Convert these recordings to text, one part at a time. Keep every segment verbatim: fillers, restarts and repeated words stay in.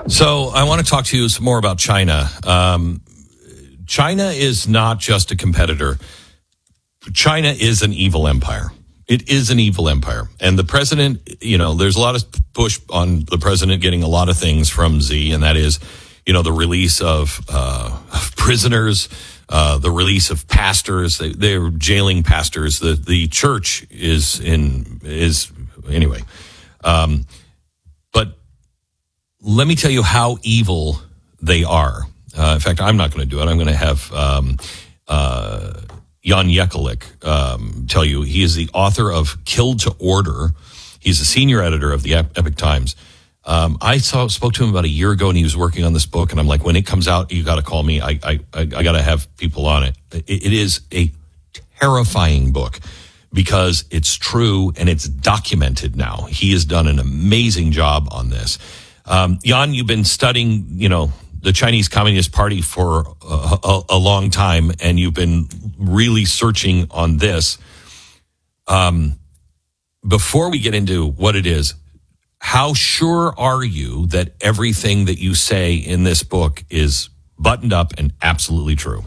So I want to talk to you some more about China. Um, China is not just a competitor. China is an evil empire. It is an evil empire. And the president, you know, there's a lot of push on the president getting a lot of things from Xi, and that is, you know, the release of, uh, of prisoners, uh, the release of pastors. They, they're jailing pastors. The, the church is in, is, anyway. Um, but let me tell you how evil they are. Uh, in fact, I'm not going to do it. I'm going to have, um, uh, Jan Jekielek um, tell you. He is the author of Killed to Order. He's a senior editor of the Epic Times. Um, I saw, spoke to him about a year ago, and he was working on this book. And I'm like, when it comes out, you got to call me. I I, I got to have people on it. it. It is a terrifying book because it's true and it's documented now. He has done an amazing job on this. Um, Jan, you've been studying, you know, the Chinese Communist Party for a, a, a long time, and you've been really searching on this. Um, before we get into what it is, how sure are you that everything that you say in this book is buttoned up and absolutely true?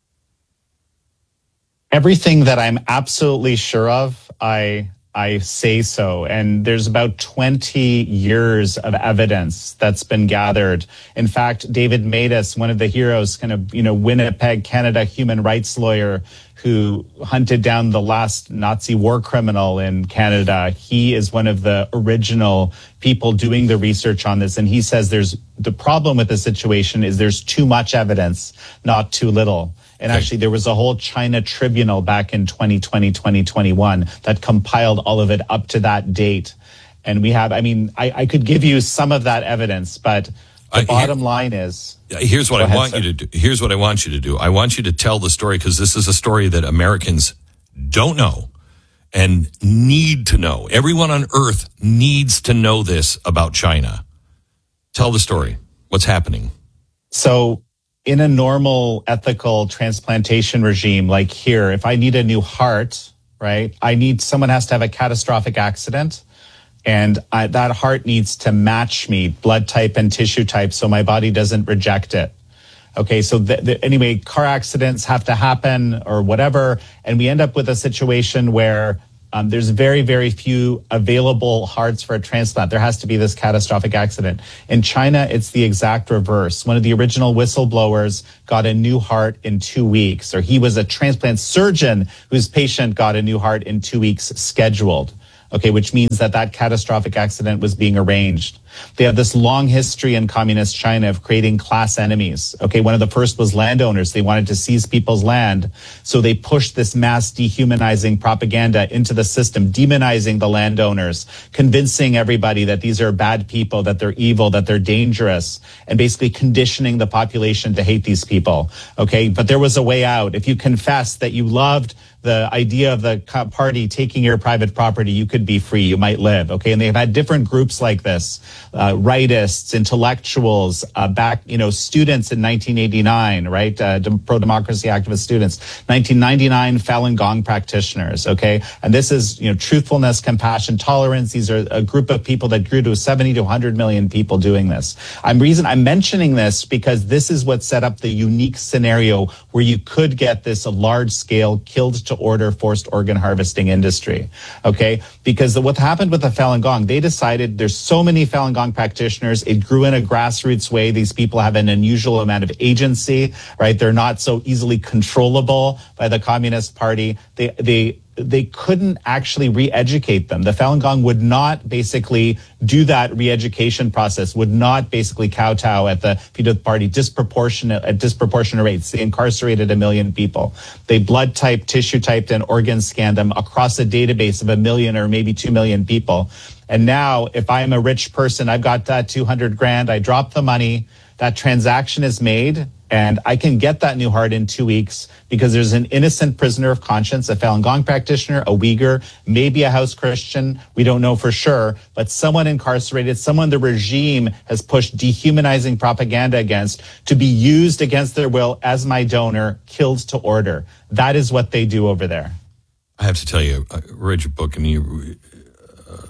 Everything that I'm absolutely sure of, I I say so. And there's about twenty years of evidence that's been gathered. In fact, David Matas, one of the heroes, kind of, you know, Winnipeg, Canada human rights lawyer who hunted down the last Nazi war criminal in Canada, he is one of the original people doing the research on this. And he says there's the problem with the situation is there's too much evidence, not too little. And actually, there was a whole China tribunal back in twenty twenty, twenty twenty-one that compiled all of it up to that date. And we have, I mean, I, I could give you some of that evidence, but the uh, bottom here, line is... Here's what I ahead, want sir. you to do. Here's what I want you to do. I want you to tell the story, because this is a story that Americans don't know and need to know. Everyone on earth needs to know this about China. Tell the story. What's happening? So... in a normal ethical transplantation regime like here, if I need a new heart, right, I need someone has to have a catastrophic accident, and I, that heart needs to match me, blood type and tissue type, so my body doesn't reject it. Okay, so the, the, anyway, car accidents have to happen or whatever, and we end up with a situation where Um, there's very, very few available hearts for a transplant. There has to be this catastrophic accident. In China, it's the exact reverse. One of the original whistleblowers got a new heart in two weeks, or he was a transplant surgeon whose patient got a new heart in two weeks scheduled. Okay, which means that that catastrophic accident was being arranged. They have this long history in communist China of creating class enemies. Okay, one of the first was landowners. They wanted to seize people's land. So they pushed this mass dehumanizing propaganda into the system, demonizing the landowners, convincing everybody that these are bad people, that they're evil, that they're dangerous, and basically conditioning the population to hate these people. Okay, but there was a way out. If you confessed that you loved the idea of the party taking your private property, you could be free, you might live, okay? And they've had different groups like this, uh, rightists, intellectuals, uh, back, you know, students in nineteen eighty-nine, right? Uh, pro-democracy activist students, nineteen ninety-nine Falun Gong practitioners, okay? And this is, you know, truthfulness, compassion, tolerance. These are a group of people that grew to seventy to one hundred million people doing this. I'm reason I'm mentioning this because this is what set up the unique scenario where you could get this large-scale killed to order forced organ harvesting industry, okay? Because what happened with the Falun Gong, they decided there's so many Falun Gong practitioners, it grew in a grassroots way. These people have an unusual amount of agency, right? They're not so easily controllable by the Communist Party. They, they, they couldn't actually re-educate them. The Falun Gong would not basically do that re-education process, would not basically kowtow at the feet of the party disproportionate, at disproportionate rates. They incarcerated a million people. They blood typed, tissue typed, and organ scanned them across a database of a million or maybe two million people. And now, if I'm a rich person, I've got that two hundred grand, I drop the money, that transaction is made, and I can get that new heart in two weeks because there's an innocent prisoner of conscience, a Falun Gong practitioner, a Uyghur, maybe a house Christian. We don't know for sure, but someone incarcerated, someone the regime has pushed dehumanizing propaganda against to be used against their will as my donor, killed to order. That is what they do over there. I have to tell you, I read your book, and you, uh,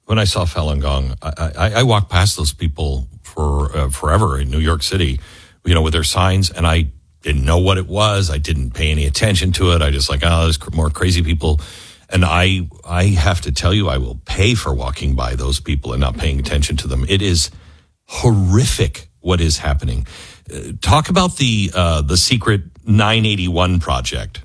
when I saw Falun Gong, I, I, I walked past those people for uh, forever in New York City, you know, with their signs, and I didn't know what it was. I didn't pay any attention to it. I just like, oh, there's more crazy people. And I, I have to tell you, I will pay for walking by those people and not paying attention to them. It is horrific what is happening. Uh, talk about the uh, the secret nine eighty-one project.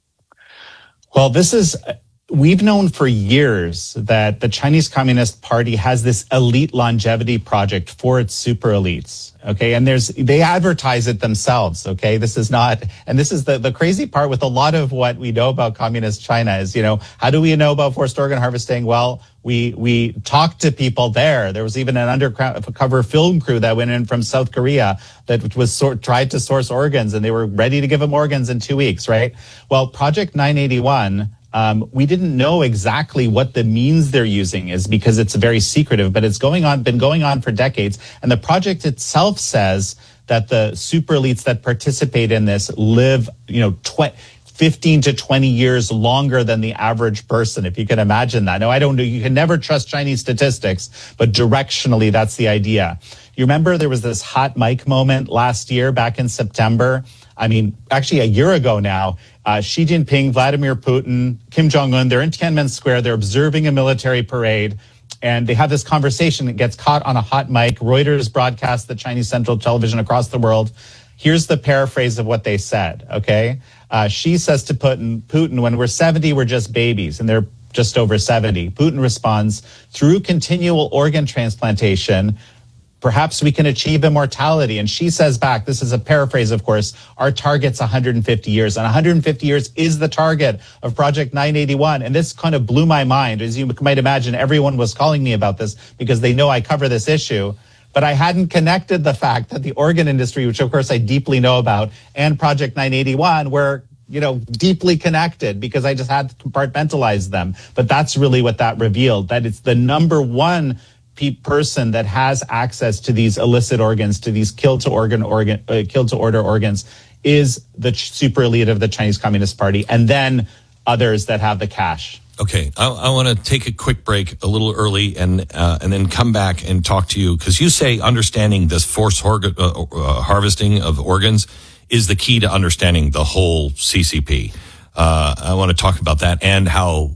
Well, this is, we've known for years that the Chinese Communist Party has this elite longevity project for its super elites. Okay. And there's, they advertise it themselves. Okay. This is not, and this is the, the crazy part with a lot of what we know about communist China is, you know, how do we know about forced organ harvesting? Well, we, we talked to people there. There was even an undercover film crew that went in from South Korea that was sort, tried to source organs, and they were ready to give them organs in two weeks. Right. Well, Project nine eighty-one, Um, we didn't know exactly what the means they're using is because it's very secretive, but it's going on, been going on for decades. And the project itself says that the super elites that participate in this live, you know, tw- fifteen to twenty years longer than the average person, if you can imagine that. Now, I don't know, you can never trust Chinese statistics, but directionally, that's the idea. You remember there was this hot mic moment last year back in September? I mean, actually a year ago now, uh, Xi Jinping, Vladimir Putin, Kim Jong-un, they're in Tiananmen Square. They're observing a military parade, and they have this conversation that gets caught on a hot mic. Reuters broadcasts the Chinese Central Television across the world. Here's the paraphrase of what they said, okay? Uh, Xi says to Putin, Putin, when we're seventy, we're just babies, and they're just over seventy. Putin responds, through continual organ transplantation, perhaps we can achieve immortality. And she says back, this is a paraphrase, of course, our target's one hundred fifty years. And one hundred fifty years is the target of Project nine eighty-one. And this kind of blew my mind. As you might imagine, everyone was calling me about this because they know I cover this issue. But I hadn't connected the fact that the organ industry, which of course I deeply know about, and Project nine eighty-one were, you know, deeply connected because I just had to compartmentalize them. But that's really what that revealed, that it's the number one person that has access to these illicit organs, to these kill to organ organ uh, kill to order organs, is the super elite of the Chinese Communist Party, and then others that have the cash. Okay, I, I want to take a quick break a little early, and uh, and then come back and talk to you, because you say understanding this forced organ, uh, uh, harvesting of organs is the key to understanding the whole C C P. Uh, I want to talk about that and how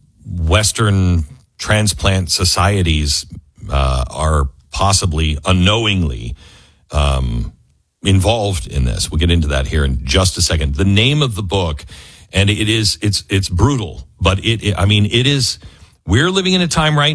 Western transplant societies Uh, are possibly unknowingly um, involved in this. We'll get into that here in just a second. The name of the book, and it is it's it's brutal, but it, it I mean it is. We're living in a time right